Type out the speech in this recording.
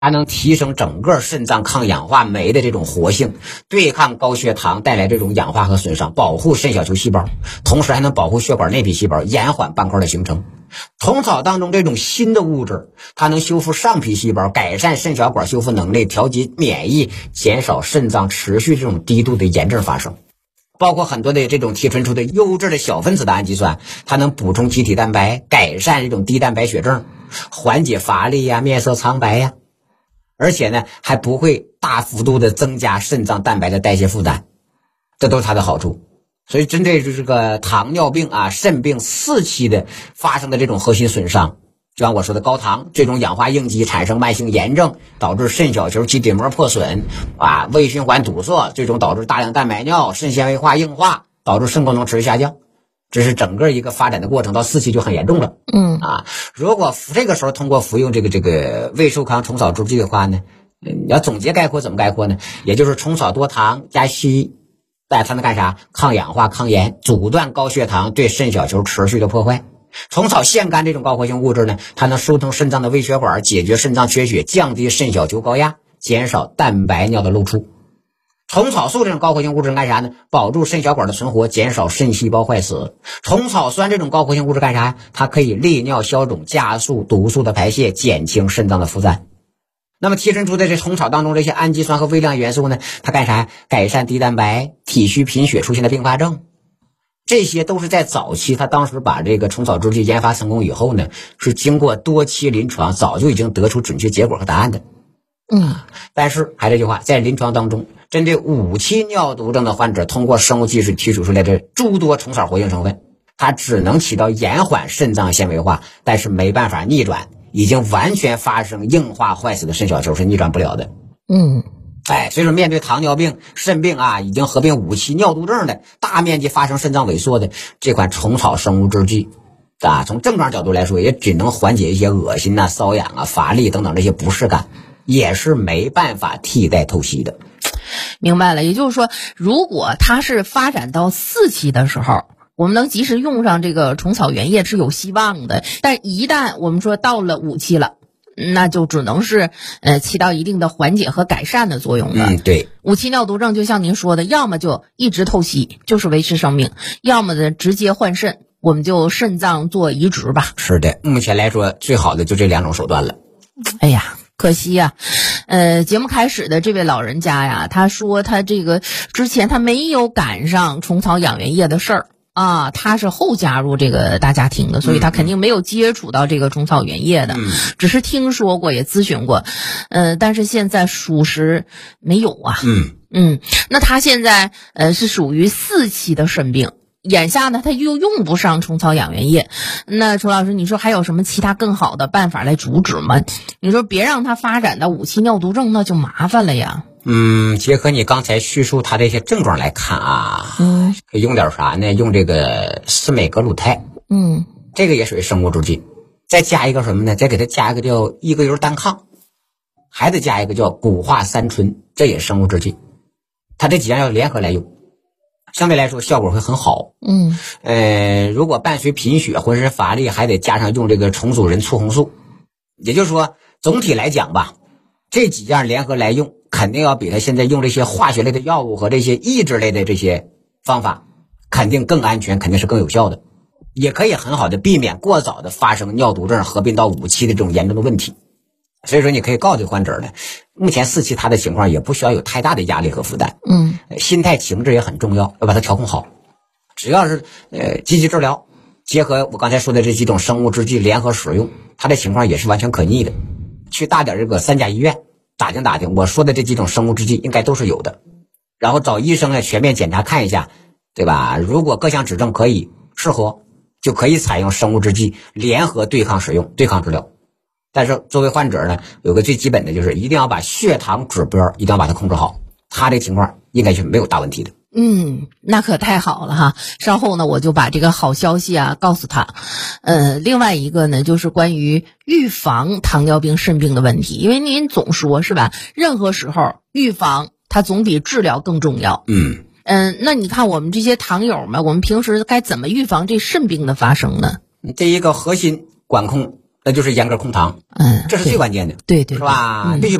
它能提升整个肾脏抗氧化酶的这种活性，对抗高血糖带来这种氧化和损伤，保护肾小球细胞，同时还能保护血管内皮细胞，延缓斑块的形成。虫草当中这种新的物质，它能修复上皮细胞，改善肾小管修复能力，调节免疫，减少肾脏持续这种低度的炎症发生。包括很多的这种提纯出的优质的小分子的氨基酸，它能补充机体蛋白，改善这种低蛋白血症，缓解乏力呀、面色苍白呀。而且呢，还不会大幅度的增加肾脏蛋白的代谢负担，这都是它的好处。所以针对这个糖尿病啊、肾病4期的发生的这种核心损伤，就像我说的高糖这种氧化应激产生慢性炎症，导致肾小球基底膜破损啊，胃循环堵塞，最终导致大量蛋白尿、肾纤维化硬化，导致肾功能持续下降。这是整个一个发展的过程，到4期就很严重了。如果这个时候通过服用这个胃寿康虫草助剂的话呢，你要总结概括怎么概括呢？也就是虫草多糖加硒，但它能干啥？抗氧化、抗炎，阻断高血糖对肾小球持续的破坏。虫草腺苷这种高活性物质呢，它能疏通肾脏的微血管，解决肾脏缺血，降低肾小球高压，减少蛋白尿的露出。虫草素这种高活性物质干啥呢？保住肾小管的存活，减少肾细胞坏死。虫草酸这种高活性物质干啥？它可以利尿消肿，加速毒素的排泄，减轻肾脏的负担。那么提纯出的这虫草当中这些氨基酸和微量元素呢，它干啥？改善低蛋白、体虚贫血出现的并发症。这些都是在早期，他当时把这个虫草助剂研发成功以后呢，是经过多期临床，早就已经得出准确结果和答案的。但是还这句话，在临床当中，针对5期尿毒症的患者，通过生物技术提取出来的诸多虫草活性成分，它只能起到延缓肾脏纤维化，但是没办法逆转已经完全发生硬化坏死的肾小球，是逆转不了的。所以说面对糖尿病、肾病啊，已经合并5期尿毒症的，大面积发生肾脏萎缩的这款虫草生物制剂啊，从症状角度来说，也只能缓解一些恶心啊、瘙痒啊、乏力等等这些不适感，也是没办法替代透析的。 明白了，也就是说，如果它是发展到4期的时候，我们能及时用上这个虫草原液是有希望的，但一旦我们说到了5期了，那就只能是起到一定的缓解和改善的作用了。 对 ，5期尿毒症就像您说的，要么就一直透析，就是维持生命，要么呢直接换肾，我们就肾脏做移植吧。 是的，目前来说最好的就这2种手段了。 哎呀，可惜呀，节目开始的这位老人家呀，他说他这个之前他没有赶上虫草养元液的事儿啊，他是后加入这个大家庭的，所以他肯定没有接触到这个虫草原液的，只是听说过也咨询过，但是现在属实没有啊。那他现在是属于4期的肾病。眼下呢，他又用不上虫草养元液，那楚老师，你说还有什么其他更好的办法来阻止吗？你说别让它发展到5期尿毒症，那就麻烦了呀。 结合你刚才叙述它的一些症状来看啊，可以用点啥呢？用这个司美格鲁肽，这个也属于生物制剂，再加一个什么呢？再给它加一个叫异格油单抗，还得加一个叫谷化三醇，这也是生物制剂，它这几样要联合来用。相对来说效果会很好。如果伴随贫血、浑身乏力，还得加上用这个重组人促红素。也就是说，总体来讲吧，这几样联合来用，肯定要比他现在用这些化学类的药物和这些抑制类的这些方法，肯定更安全，肯定是更有效的，也可以很好的避免过早的发生尿毒症合并到5期的这种严重的问题。所以说你可以告诉这个患者呢，目前4期他的情况也不需要有太大的压力和负担。心态情志也很重要，要把它调控好。只要是积极治疗，结合我刚才说的这几种生物制剂联合使用，他的情况也是完全可逆的。去大点这个3甲医院打听打听，我说的这几种生物制剂应该都是有的，然后找医生呢全面检查看一下，对吧？如果各项指证可以适合，就可以采用生物制剂联合对抗使用、对抗治疗。但是作为患者呢，有个最基本的就是一定要把血糖指标一定要把它控制好，他这情况应该是没有大问题的。 那可太好了哈！稍后呢，我就把这个好消息啊告诉他。另外一个呢，就是关于预防糖尿病、肾病的问题，因为您总说是吧，任何时候预防它总比治疗更重要。那你看我们这些糖友们，我们平时该怎么预防这肾病的发生呢？ 这一个核心管控那就是严格控糖，这是最关键的， 对， 是吧？ 必须